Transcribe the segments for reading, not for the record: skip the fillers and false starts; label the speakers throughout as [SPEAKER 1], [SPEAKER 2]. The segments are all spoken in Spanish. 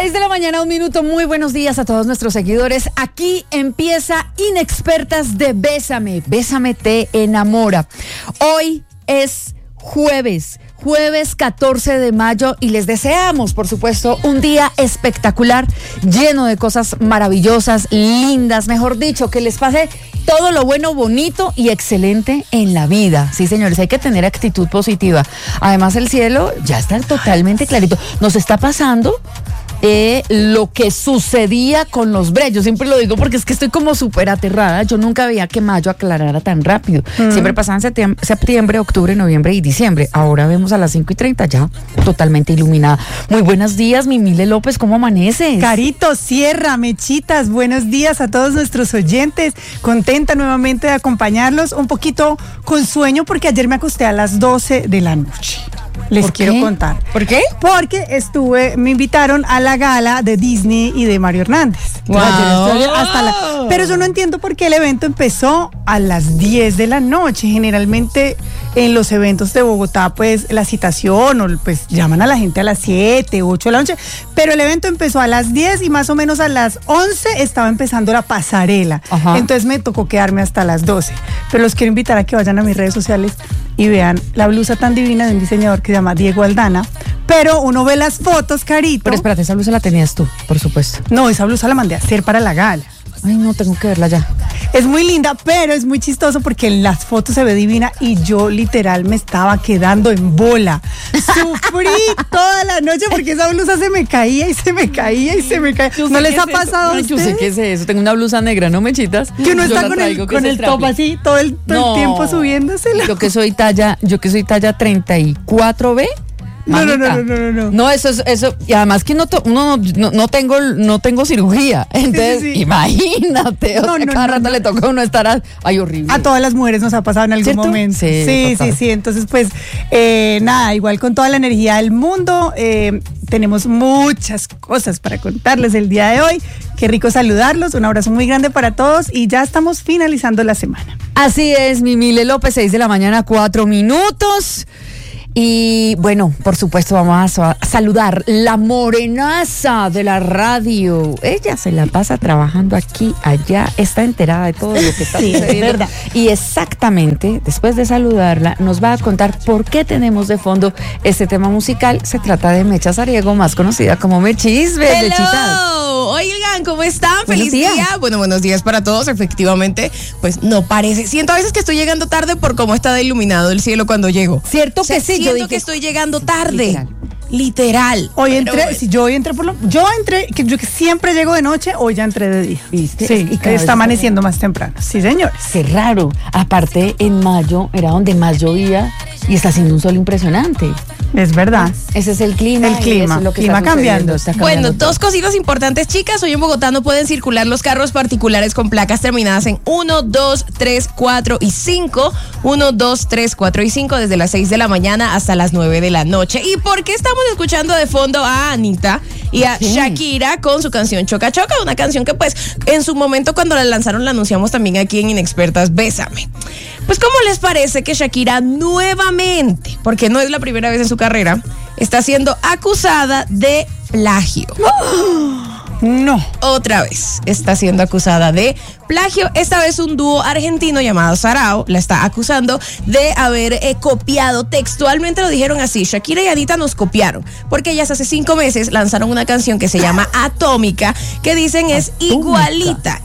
[SPEAKER 1] 6 de la mañana, 1 minuto. Muy buenos días a todos nuestros seguidores. Aquí empieza Inexpertas de Bésame. Bésame te enamora. Hoy es jueves 14 de mayo y les deseamos, por supuesto, un día espectacular, lleno de cosas maravillosas, lindas, mejor dicho, que les pase todo lo bueno, bonito y excelente en la vida. Sí, señores, hay que tener actitud positiva. Además, el cielo ya está totalmente clarito. Nos está pasando lo que sucedía con los Bre. Yo siempre lo digo porque es que estoy como súper aterrada. Yo nunca veía que mayo aclarara tan rápido. Siempre pasaban septiembre, octubre, noviembre y diciembre. Ahora vemos a las 5:30 ya totalmente iluminada. Muy buenos días, mi Mile López, ¿cómo amaneces?
[SPEAKER 2] Carito, Sierra, Mechitas, buenos días a todos nuestros oyentes. Contenta nuevamente de acompañarlos, un poquito con sueño porque ayer me acosté a las 12 de la noche. Les quiero contar.
[SPEAKER 1] ¿Por qué?
[SPEAKER 2] Porque me invitaron a la gala de Disney y de Mario Hernández.
[SPEAKER 1] Wow.
[SPEAKER 2] Pero yo no entiendo por qué el evento empezó a las 10 de la noche. Generalmente en los eventos de Bogotá, pues la citación o pues llaman a la gente a las 7, 8 de la noche. Pero el evento empezó a las 10 y más o menos a las 11 estaba empezando la pasarela. Ajá. Entonces me tocó quedarme hasta las 12. Pero los quiero invitar a que vayan a mis redes sociales y vean la blusa tan divina de un diseñador que se llama Diego Aldana, pero uno ve las fotos, Carito.
[SPEAKER 1] Pero espérate, esa blusa la tenías tú, por supuesto.
[SPEAKER 2] No, esa blusa la mandé a hacer para la gala.
[SPEAKER 1] Ay, no, tengo que verla ya.
[SPEAKER 2] Es muy linda, pero es muy chistoso porque en las fotos se ve divina y yo literal me estaba quedando en bola. Sufrí toda la noche porque esa blusa se me caía y se me caía y se me caía. ¿No les ha pasado a ustedes?
[SPEAKER 1] Yo sé qué es eso. Tengo una blusa negra, ¿no, Mechitas?
[SPEAKER 2] Que uno está con el top así todo el tiempo subiéndosela.
[SPEAKER 1] Yo que soy talla 34B.
[SPEAKER 2] No.
[SPEAKER 1] No, eso, y además que no tengo cirugía. Entonces, sí. Imagínate, cada rato le toca a uno estar horrible.
[SPEAKER 2] A todas las mujeres nos ha pasado en algún
[SPEAKER 1] ¿cierto?
[SPEAKER 2] Momento.
[SPEAKER 1] Sí.
[SPEAKER 2] Entonces, pues, nada, igual con toda la energía del mundo, tenemos muchas cosas para contarles el día de hoy. Qué rico saludarlos, un abrazo muy grande para todos y ya estamos finalizando la semana.
[SPEAKER 1] Así es, mi Mile López, 6 de la mañana, 4 minutos. Y bueno, por supuesto vamos a saludar la morenaza de la radio. Ella se la pasa trabajando aquí, allá, está enterada de todo lo que está sucediendo.
[SPEAKER 2] Es verdad.
[SPEAKER 1] Y exactamente, después de saludarla, nos va a contar por qué tenemos de fondo este tema musical. Se trata de Mecha Sariego, más conocida como Mechisbe.
[SPEAKER 3] Oigan, ¿cómo están? Feliz día. Bueno, buenos días para todos. Efectivamente, pues no parece. Siento a veces que estoy llegando tarde por cómo está iluminado el cielo cuando llego.
[SPEAKER 1] ¿Cierto que sí?
[SPEAKER 3] Siento que estoy llegando tarde. Literal.
[SPEAKER 2] Hoy entré, yo que siempre llego de noche, hoy ya entré de día.
[SPEAKER 1] ¿Viste?
[SPEAKER 2] Sí, y está amaneciendo más temprano. Sí, señores.
[SPEAKER 1] Qué raro. Aparte, en mayo era donde más llovía y está haciendo un sol impresionante.
[SPEAKER 2] Es verdad.
[SPEAKER 1] Ese es el clima.
[SPEAKER 2] El clima,
[SPEAKER 1] es lo que
[SPEAKER 2] clima
[SPEAKER 1] está
[SPEAKER 2] cambiando.
[SPEAKER 3] Bueno, dos cositas importantes, chicas. Hoy en Bogotá no pueden circular los carros particulares con placas terminadas en 1, 2, 3, 4 y 5. 1, 2, 3, 4 y 5 desde las 6 de la mañana hasta las 9 de la noche. ¿Y por qué estamos escuchando de fondo a Anita y a Shakira con su canción Choca Choca? Una canción que pues en su momento cuando la lanzaron la anunciamos también aquí en Inexpertas Bésame. Pues ¿cómo les parece que Shakira nuevamente, porque no es la primera vez en su carrera, está siendo acusada de plagio?
[SPEAKER 2] No.
[SPEAKER 3] Otra vez está siendo acusada de plagio. Esta vez un dúo argentino llamado Sarao la está acusando de haber copiado. Textualmente lo dijeron así: Shakira y Anita nos copiaron, porque ellas hace 5 meses lanzaron una canción que se llama Atómica, que dicen es igualita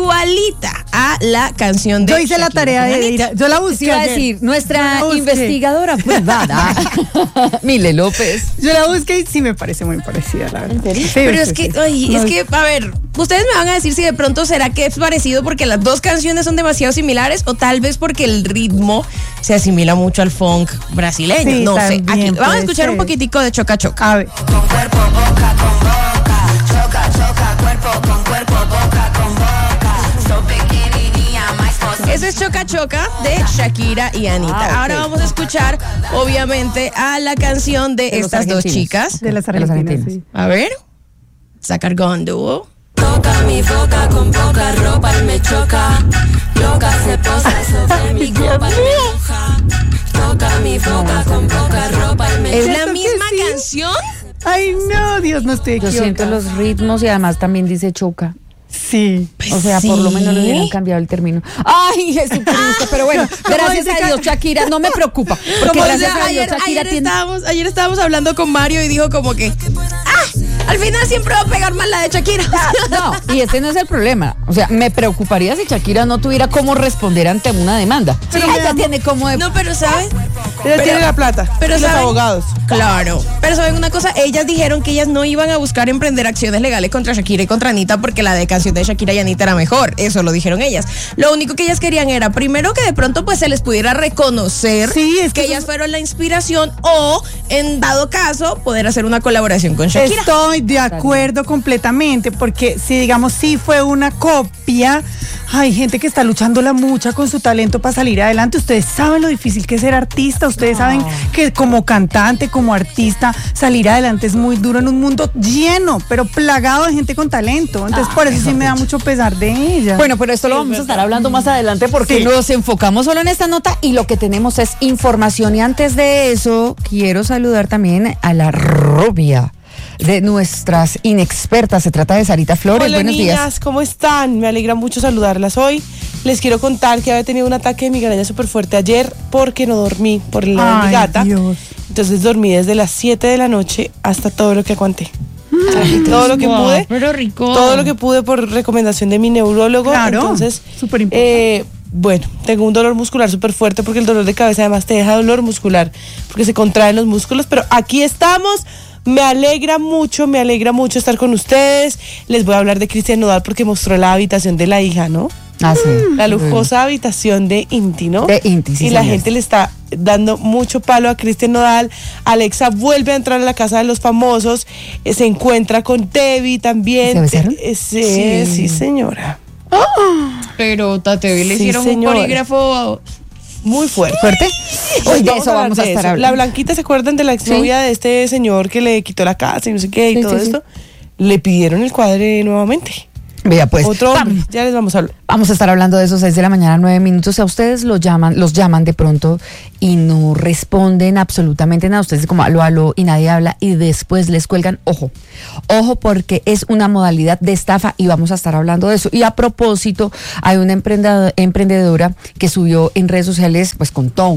[SPEAKER 3] a la canción de
[SPEAKER 2] Yo hice
[SPEAKER 3] Shakira
[SPEAKER 2] la tarea de ir yo la busqué.
[SPEAKER 1] Iba a decir, nuestra investigadora privada, Mile López.
[SPEAKER 2] Yo la busqué y sí me parece muy parecida, la verdad.
[SPEAKER 1] ¿En serio?
[SPEAKER 2] Sí,
[SPEAKER 3] Pero es que, a ver, ustedes me van a decir si de pronto será que es parecido porque las dos canciones son demasiado similares o tal vez porque el ritmo se asimila mucho al funk brasileño.
[SPEAKER 2] Sí,
[SPEAKER 3] no sé. Aquí vamos a escuchar
[SPEAKER 2] ser
[SPEAKER 3] un poquitico de Choca Choca.
[SPEAKER 2] A ver.
[SPEAKER 4] Con cuerpo, boca con boca. Choca, choca, cuerpo con cuerpo, boca con boca. So pequenininha, mais você.
[SPEAKER 3] Ese es Choca Choca de Shakira y Anita. Ahora vamos a escuchar, obviamente, a la canción de estas dos chicas.
[SPEAKER 2] De las
[SPEAKER 1] argentinas,
[SPEAKER 2] argentinas. Sí.
[SPEAKER 3] A ver. Sacargón dúo.
[SPEAKER 4] Toca mi boca con poca ropa y me choca. Loca se posa sobre mi copa y me moja. Toca mi boca con poca ropa y me
[SPEAKER 3] ¿Es
[SPEAKER 4] choca.
[SPEAKER 3] la misma canción?
[SPEAKER 2] Ay, no, Dios, no estoy
[SPEAKER 1] Yo
[SPEAKER 2] equivocada.
[SPEAKER 1] siento los ritmos y además también dice choca.
[SPEAKER 2] Sí.
[SPEAKER 1] O sea, por lo menos le hubieran cambiado el término. Ay, Jesucristo, pero bueno, gracias a Dios, Shakira, no me preocupa. Porque
[SPEAKER 3] Como
[SPEAKER 1] gracias
[SPEAKER 3] decía,
[SPEAKER 1] a Dios, Shakira tiene...
[SPEAKER 3] ayer estábamos hablando con Mario y dijo como que, al final siempre va a pegar más la de Shakira.
[SPEAKER 1] No, y ese no es el problema. O sea, me preocuparía si Shakira no tuviera cómo responder ante una demanda.
[SPEAKER 3] Pero
[SPEAKER 1] ella tiene como de...
[SPEAKER 3] No, pero ¿sabes?
[SPEAKER 5] Ella tiene la plata.
[SPEAKER 3] Pero
[SPEAKER 5] y los
[SPEAKER 3] ¿saben?
[SPEAKER 5] abogados.
[SPEAKER 3] Claro. Pero ¿saben una cosa? Ellas dijeron que ellas no iban a buscar emprender acciones legales contra Shakira y contra Anita porque la de canción de Shakira y Anita era mejor. Eso lo dijeron ellas. Lo único que ellas querían era, primero, que de pronto pues se les pudiera reconocer
[SPEAKER 2] Sí, es
[SPEAKER 3] que ellas fueron la inspiración o, en dado caso, poder hacer una colaboración con Shakira.
[SPEAKER 2] Estoy de acuerdo completamente, porque si digamos sí fue una copia, hay gente que está luchándola mucha con su talento para salir adelante. Ustedes saben lo difícil que es ser artista, ustedes saben que como cantante, como artista, salir adelante es muy duro en un mundo lleno, pero plagado de gente con talento. Entonces por eso sí me da mucho pesar de ella.
[SPEAKER 1] Bueno, pero esto lo vamos a estar hablando más adelante porque
[SPEAKER 2] Sí.
[SPEAKER 1] nos enfocamos solo en esta nota y lo que tenemos es información. Y antes de eso, quiero saludar también a la rubia de nuestras inexpertas. Se trata de Sarita Flores.
[SPEAKER 5] Hola,
[SPEAKER 1] Buenos
[SPEAKER 5] niñas,
[SPEAKER 1] días.
[SPEAKER 5] ¿cómo están? Me alegra mucho saludarlas hoy. Les quiero contar que había tenido un ataque de migraña súper fuerte ayer porque no dormí por el lado de mi
[SPEAKER 2] Ay,
[SPEAKER 5] gata.
[SPEAKER 2] Dios.
[SPEAKER 5] Entonces dormí desde las 7 de la noche hasta todo lo que aguanté. Todo lo que pude.
[SPEAKER 3] Pero rico.
[SPEAKER 5] Todo lo que pude por recomendación de mi neurólogo.
[SPEAKER 2] Claro,
[SPEAKER 5] Entonces,
[SPEAKER 2] súper importante.
[SPEAKER 5] bueno, tengo un dolor muscular súper fuerte porque el dolor de cabeza además te deja dolor muscular porque se contraen los músculos, pero aquí estamos. Me alegra mucho estar con ustedes. Les voy a hablar de Cristian Nodal porque mostró la habitación de la hija, ¿no?
[SPEAKER 1] Ah, sí.
[SPEAKER 5] La lujosa habitación de Inti, ¿no?
[SPEAKER 1] De Inti, sí,
[SPEAKER 5] y la
[SPEAKER 1] señor.
[SPEAKER 5] gente le está dando mucho palo a Cristian Nodal. Alexa vuelve a entrar a la casa de los famosos. Se encuentra con Tevi también.
[SPEAKER 1] ¿Se besaron?
[SPEAKER 5] Sí, señora.
[SPEAKER 3] Pero Tatevi le
[SPEAKER 5] Sí,
[SPEAKER 3] hicieron
[SPEAKER 5] señora.
[SPEAKER 3] un polígrafo.
[SPEAKER 5] Muy fuerte.
[SPEAKER 1] ¿Fuerte? Hoy de
[SPEAKER 5] Vamos
[SPEAKER 1] eso
[SPEAKER 5] a hablar
[SPEAKER 1] vamos a
[SPEAKER 5] de
[SPEAKER 1] estar
[SPEAKER 5] eso.
[SPEAKER 1] hablando.
[SPEAKER 5] La Blanquita, ¿se acuerdan de la exnovia de este señor que le quitó la casa y no sé qué y
[SPEAKER 1] Sí,
[SPEAKER 5] todo
[SPEAKER 1] sí, sí.
[SPEAKER 5] esto? Le pidieron el cuadre nuevamente.
[SPEAKER 1] Vea, pues.
[SPEAKER 5] Otro hombre,
[SPEAKER 1] vamos.
[SPEAKER 5] ya les vamos a hablar.
[SPEAKER 1] Vamos a estar hablando de esos 6 de la mañana, 9 minutos. A ustedes los llaman de pronto y no responden absolutamente nada. Ustedes como aló y nadie habla y después les cuelgan. Ojo porque es una modalidad de estafa y vamos a estar hablando de eso. Y a propósito, hay una emprendedora que subió en redes sociales, pues contó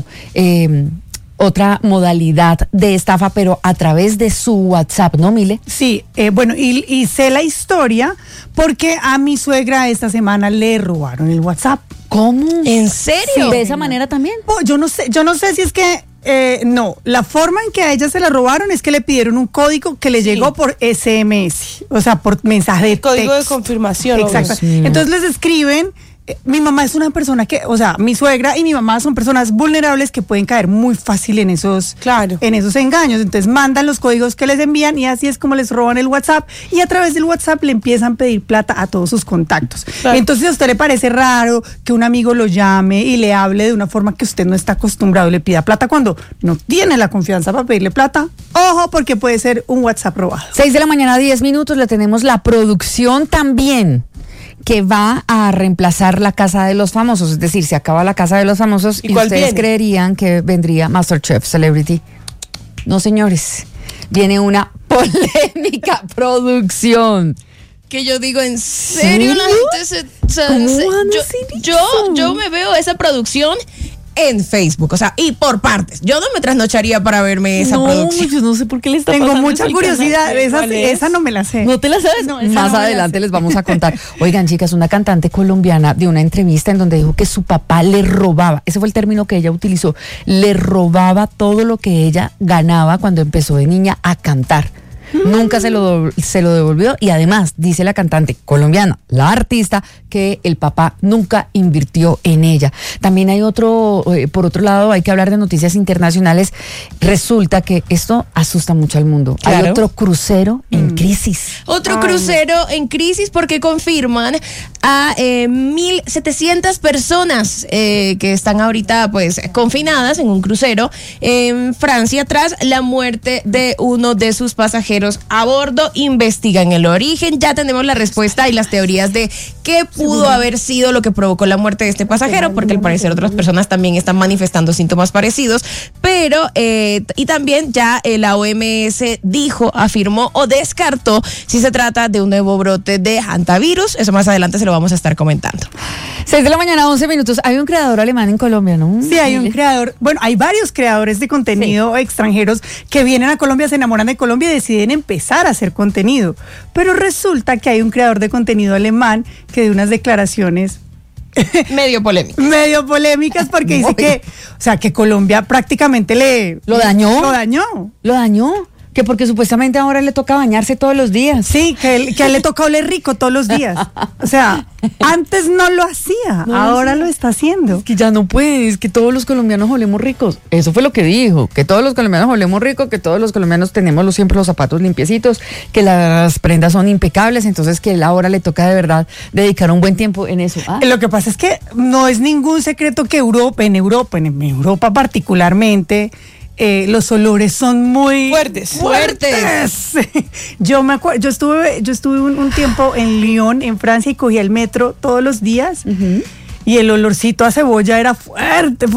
[SPEAKER 1] otra modalidad de estafa, pero a través de su WhatsApp, ¿no, Mile?
[SPEAKER 2] Sí, bueno, y sé la historia porque a mi suegra esta semana le robaron el WhatsApp.
[SPEAKER 1] ¿Cómo?
[SPEAKER 3] ¿En serio?
[SPEAKER 1] ¿De esa manera también?
[SPEAKER 2] Oh, yo no sé si es que no, la forma en que a ella se la robaron es que le pidieron un código que le llegó por SMS, o sea, por mensaje de
[SPEAKER 5] Código de
[SPEAKER 2] texto.
[SPEAKER 5] confirmación.
[SPEAKER 2] Exacto.
[SPEAKER 1] Dios mío.
[SPEAKER 2] Entonces les escriben. Mi mamá es una persona que, o sea, mi suegra y mi mamá son personas vulnerables que pueden caer muy fácil en esos,
[SPEAKER 5] Claro.
[SPEAKER 2] en esos engaños. Entonces mandan los códigos que les envían y así es como les roban el WhatsApp y a través del WhatsApp le empiezan a pedir plata a todos sus contactos.
[SPEAKER 5] Claro.
[SPEAKER 2] Entonces a usted le parece raro que un amigo lo llame y le hable de una forma que usted no está acostumbrado y le pida plata cuando no tiene la confianza para pedirle plata. Ojo, porque puede ser un WhatsApp robado.
[SPEAKER 1] 6 de la mañana, 10 minutos, le tenemos la producción también que va a reemplazar la Casa de los Famosos, es decir, se acaba la Casa de los Famosos
[SPEAKER 5] ¿Y
[SPEAKER 1] y
[SPEAKER 5] cuál
[SPEAKER 1] ustedes
[SPEAKER 5] viene?
[SPEAKER 1] creerían que vendría MasterChef Celebrity. No, señores, viene una polémica producción.
[SPEAKER 3] Que yo digo, ¿en serio? La gente
[SPEAKER 1] ¿Cómo van a hacer
[SPEAKER 3] yo me veo esa producción en Facebook, o sea, y por partes. Yo no me trasnocharía para verme esa producción.
[SPEAKER 1] yo no sé por qué le está
[SPEAKER 2] Tengo
[SPEAKER 1] pasando
[SPEAKER 2] mucha
[SPEAKER 1] eso al
[SPEAKER 2] curiosidad,
[SPEAKER 1] canal.
[SPEAKER 2] esa no me la sé.
[SPEAKER 1] ¿No te la sabes?
[SPEAKER 2] No, esa
[SPEAKER 1] Más
[SPEAKER 2] no me la
[SPEAKER 1] adelante
[SPEAKER 2] sé.
[SPEAKER 1] les vamos a contar. Oigan, chicas, una cantante colombiana dio una entrevista en donde dijo que su papá le robaba, ese fue el término que ella utilizó, le robaba todo lo que ella ganaba cuando empezó de niña a cantar. Nunca se lo devolvió y además dice la cantante colombiana, la artista, que el papá nunca invirtió en ella. También hay por otro lado, hay que hablar de noticias internacionales. Resulta que esto asusta mucho al mundo. Hay
[SPEAKER 5] Claro.
[SPEAKER 1] otro crucero en crisis.
[SPEAKER 3] Otro crucero en crisis porque confirman a 1.700 personas que están ahorita pues confinadas en un crucero en Francia tras la muerte de uno de sus pasajeros pasajeros a bordo, investigan el origen, ya tenemos la respuesta y las teorías de qué pudo haber sido lo que provocó la muerte de este pasajero, porque al parecer otras personas también están manifestando síntomas parecidos, pero y también ya la OMS afirmó o descartó si se trata de un nuevo brote de hantavirus. Eso más adelante se lo vamos a estar comentando.
[SPEAKER 1] 6 de la mañana, 11 minutos. Hay un creador alemán en Colombia, ¿no?
[SPEAKER 2] Sí, hay un creador, bueno, hay varios creadores de contenido extranjeros que vienen a Colombia, se enamoran de Colombia y deciden empezar a hacer contenido. Pero resulta que hay un creador de contenido alemán que dio unas declaraciones
[SPEAKER 3] Medio polémico.
[SPEAKER 2] medio polémicas porque dice que, o sea, que Colombia prácticamente
[SPEAKER 1] ¿Lo dañó?
[SPEAKER 2] Lo dañó.
[SPEAKER 1] ¿Lo dañó? Que porque supuestamente ahora le toca bañarse todos los días.
[SPEAKER 2] Sí, que a él le toca oler rico todos los días. O sea, antes no lo hacía, ahora lo está haciendo.
[SPEAKER 1] Es que ya no puedes, que todos los colombianos olemos ricos. Eso fue lo que dijo, que todos los colombianos olemos ricos, que todos los colombianos tenemos siempre los zapatos limpiecitos, que las prendas son impecables, entonces que él ahora le toca de verdad dedicar un buen tiempo en eso.
[SPEAKER 2] Lo que pasa es que no es ningún secreto que en Europa particularmente, los olores son muy
[SPEAKER 5] Fuertes.
[SPEAKER 2] Yo me acuerdo, yo estuve un tiempo en Lyon, en Francia, y cogía el metro todos los días. Y el olorcito a cebolla era fuerte.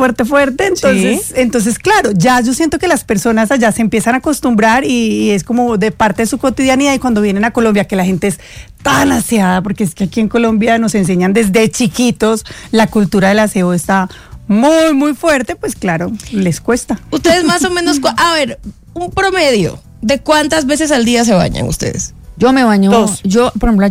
[SPEAKER 2] Entonces, claro, ya yo siento que las personas allá se empiezan a acostumbrar y es como de parte de su cotidianidad. Y cuando vienen a Colombia, que la gente es tan aseada, porque es que aquí en Colombia nos enseñan desde chiquitos, la cultura del aseo está muy, muy fuerte, pues claro, les cuesta.
[SPEAKER 3] Ustedes más o menos, a ver, un promedio de cuántas veces al día se bañan ustedes.
[SPEAKER 1] Yo me baño,
[SPEAKER 5] 2.
[SPEAKER 1] yo, por ejemplo,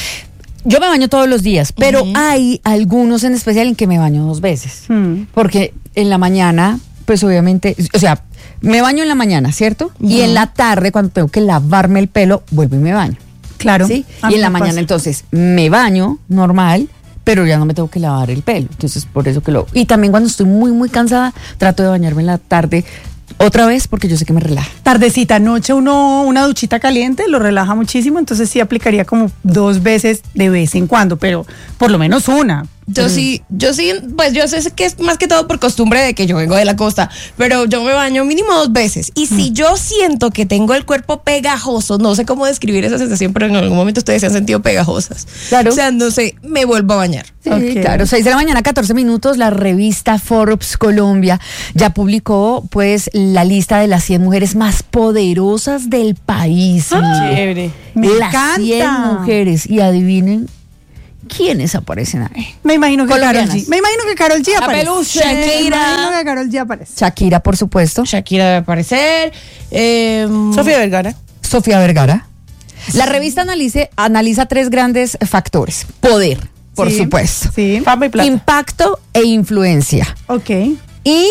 [SPEAKER 1] yo me baño todos los días, pero hay algunos en especial en que me baño 2 veces. Porque en la mañana, pues obviamente, o sea, me baño en la mañana, ¿cierto? Y en la tarde, cuando tengo que lavarme el pelo, vuelvo y me baño.
[SPEAKER 2] Claro.
[SPEAKER 1] ¿Sí?
[SPEAKER 2] A
[SPEAKER 1] Y
[SPEAKER 2] mí
[SPEAKER 1] en la
[SPEAKER 2] me
[SPEAKER 1] mañana,
[SPEAKER 2] pasa.
[SPEAKER 1] entonces, me baño normal, pero ya no me tengo que lavar el pelo. Entonces, por eso que lo... Y también cuando estoy muy, muy cansada, trato de bañarme en la tarde otra vez porque yo sé que me relaja.
[SPEAKER 2] Tardecita, noche, una duchita caliente lo relaja muchísimo, entonces sí aplicaría como 2 veces de vez en cuando, pero por lo menos una.
[SPEAKER 3] Yo sí, pues yo sé que es más que todo por costumbre de que yo vengo de la costa, pero yo me baño mínimo 2 veces. Y si yo siento que tengo el cuerpo pegajoso, no sé cómo describir esa sensación, pero en algún momento ustedes se han sentido pegajosas.
[SPEAKER 1] Claro.
[SPEAKER 3] O sea, no sé, me vuelvo a bañar.
[SPEAKER 1] Sí,
[SPEAKER 2] Ok.
[SPEAKER 1] claro, 6 de la mañana, 14 minutos, la revista Forbes Colombia ya publicó pues la lista de las 100 mujeres más poderosas del país.
[SPEAKER 5] Chévere.
[SPEAKER 2] Me
[SPEAKER 1] las
[SPEAKER 2] encanta.
[SPEAKER 1] 100 mujeres, y adivinen quiénes aparecen ahí.
[SPEAKER 2] Me imagino que Karol
[SPEAKER 1] Colombianas.
[SPEAKER 2] G. Me imagino que Karol G aparece.
[SPEAKER 1] peluche.
[SPEAKER 2] Me
[SPEAKER 3] Shakira.
[SPEAKER 2] imagino que Karol G aparece.
[SPEAKER 1] Shakira, por supuesto.
[SPEAKER 3] Shakira debe aparecer.
[SPEAKER 5] Sofía Vergara.
[SPEAKER 1] Sofía Vergara. La revista analiza 3 grandes factores. Poder, por
[SPEAKER 2] Sí,
[SPEAKER 1] supuesto.
[SPEAKER 2] Sí.
[SPEAKER 5] Fama y plata.
[SPEAKER 1] Impacto e influencia.
[SPEAKER 2] Ok.
[SPEAKER 1] Y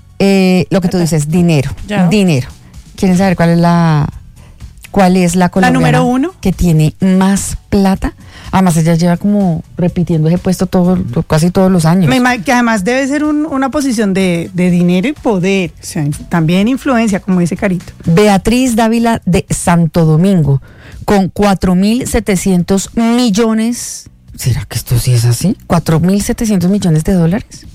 [SPEAKER 1] lo que tú dices, dinero.
[SPEAKER 5] Ya.
[SPEAKER 1] Dinero. ¿Quieren saber cuál es la colombiana
[SPEAKER 2] número 1?
[SPEAKER 1] que tiene más plata? Además, ella lleva como repitiendo ese puesto casi todos los años.
[SPEAKER 2] Que además debe ser una posición de dinero y poder. O sea, también influencia, como dice Carito.
[SPEAKER 1] Beatriz Dávila de Santo Domingo, con 4.700 millones. ¿Será que esto sí es así? 4.700 millones de dólares.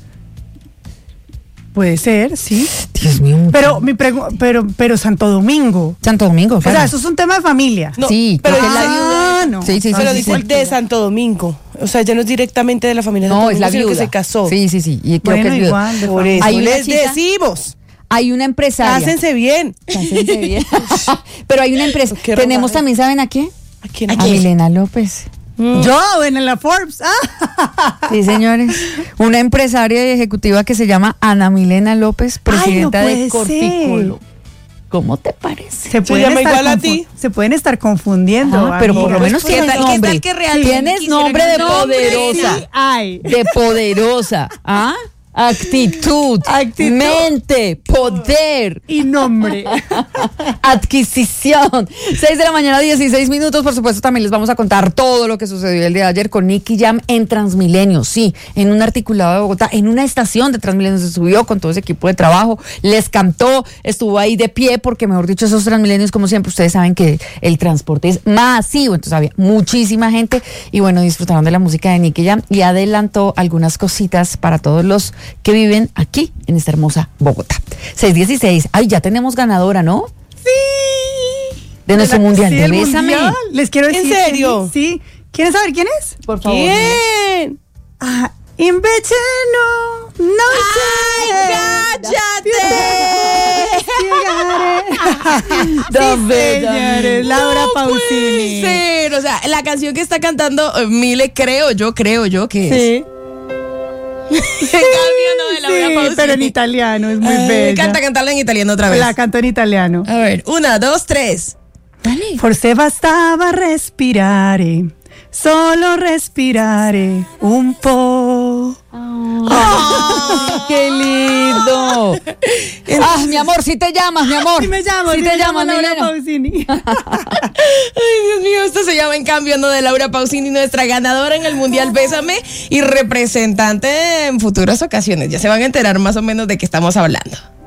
[SPEAKER 2] Puede ser, sí.
[SPEAKER 1] Dios mío.
[SPEAKER 2] Pero Santo Domingo.
[SPEAKER 1] Santo Domingo,
[SPEAKER 2] O
[SPEAKER 1] claro.
[SPEAKER 2] sea, eso es un tema de familia.
[SPEAKER 5] No,
[SPEAKER 1] Sí,
[SPEAKER 5] pero
[SPEAKER 1] creo que
[SPEAKER 5] es
[SPEAKER 1] es la
[SPEAKER 5] viuda.
[SPEAKER 2] no.
[SPEAKER 1] Sí, sí,
[SPEAKER 5] Pero
[SPEAKER 1] sí,
[SPEAKER 5] dice
[SPEAKER 1] sí.
[SPEAKER 5] de Santo Domingo. O sea, ya no es directamente de la familia de
[SPEAKER 1] No,
[SPEAKER 5] Santo
[SPEAKER 1] es la
[SPEAKER 5] Domingo, sino
[SPEAKER 1] viuda.
[SPEAKER 5] que se casó.
[SPEAKER 1] Sí, sí, sí. Y creo
[SPEAKER 2] Bueno,
[SPEAKER 1] que es viuda.
[SPEAKER 2] igual, de
[SPEAKER 5] Por
[SPEAKER 2] familia.
[SPEAKER 5] eso
[SPEAKER 1] Hay una
[SPEAKER 5] les
[SPEAKER 1] chica-
[SPEAKER 5] decimos.
[SPEAKER 1] Hay una empresaria.
[SPEAKER 5] Cásense bien.
[SPEAKER 1] Cásense bien. Pero hay una empresa.
[SPEAKER 5] Qué
[SPEAKER 1] Tenemos
[SPEAKER 5] robada.
[SPEAKER 1] también, ¿saben a quién?
[SPEAKER 5] ¿A quién?
[SPEAKER 1] A Milena López.
[SPEAKER 2] Yo en la Forbes.
[SPEAKER 1] Sí, señores. Una empresaria y ejecutiva que se llama Ana Milena López, presidenta
[SPEAKER 2] Ay, no
[SPEAKER 1] de
[SPEAKER 2] puede
[SPEAKER 1] Corficolo. ¿Cómo te parece?
[SPEAKER 2] Se
[SPEAKER 5] llama igual a ti.
[SPEAKER 2] Se pueden estar confundiendo.
[SPEAKER 1] Pero por lo
[SPEAKER 2] amigas.
[SPEAKER 1] menos
[SPEAKER 3] ¿Qué
[SPEAKER 1] tienes
[SPEAKER 3] tal- qué
[SPEAKER 1] nombre.
[SPEAKER 3] tal que realmente
[SPEAKER 1] Tienes
[SPEAKER 3] quisieran
[SPEAKER 1] nombre de
[SPEAKER 3] un nombre?
[SPEAKER 1] poderosa.
[SPEAKER 2] Sí, ay.
[SPEAKER 1] De poderosa. ¿Ah? Actitud,
[SPEAKER 2] Actitud.
[SPEAKER 1] mente, poder,
[SPEAKER 2] Y nombre.
[SPEAKER 1] adquisición. 6 de la mañana, 16 minutos. Por supuesto, también les vamos a contar todo lo que sucedió el día de ayer con Nicky Jam en Transmilenio. Sí, en un articulado de Bogotá, en una estación de Transmilenio se subió con todo ese equipo de trabajo, les cantó, estuvo ahí de pie porque, mejor dicho, esos Transmilenios, como siempre, ustedes saben que el transporte es masivo, entonces había muchísima gente y bueno, disfrutaron de la música de Nicky Jam y adelantó algunas cositas para todos los que viven aquí en esta hermosa Bogotá. 6:16. Ay, ya tenemos ganadora, ¿no?
[SPEAKER 2] Sí.
[SPEAKER 1] de nuestro mundial de
[SPEAKER 2] el
[SPEAKER 1] Bésame.
[SPEAKER 2] mundial. Les quiero decir.
[SPEAKER 5] ¿En serio?
[SPEAKER 2] Sí. ¿Quieren saber quién es?
[SPEAKER 1] Por favor.
[SPEAKER 5] ¿Quién?
[SPEAKER 2] Ah, invece no
[SPEAKER 1] David,
[SPEAKER 2] señores, Laura Pausini.
[SPEAKER 3] Ser, o sea, la canción que está cantando Mile, creo yo que es.
[SPEAKER 2] Sí.
[SPEAKER 3] En cambio, no, de Laura
[SPEAKER 2] Sí,
[SPEAKER 3] Pausini.
[SPEAKER 2] pero en italiano, es muy
[SPEAKER 3] Ay,
[SPEAKER 2] bella.
[SPEAKER 3] cantarla en italiano otra vez.
[SPEAKER 2] La canto en italiano.
[SPEAKER 3] A ver, 1, 2, 3. Dale.
[SPEAKER 2] Forse bastava respirare, solo respirare un po'.
[SPEAKER 1] ¡Qué lindo! Ah, mi amor, si te llamas, mi amor.
[SPEAKER 2] Sí me llamo,
[SPEAKER 1] Si
[SPEAKER 2] sí
[SPEAKER 1] te
[SPEAKER 2] me llamo
[SPEAKER 1] llamas,
[SPEAKER 2] Laura
[SPEAKER 1] Milena.
[SPEAKER 2] Pausini.
[SPEAKER 3] Ay, Dios mío, esto se llama En Cambio No, de Laura Pausini, nuestra ganadora en el Mundial Bésame y representante en futuras ocasiones. Ya se van a enterar más o menos de qué estamos hablando.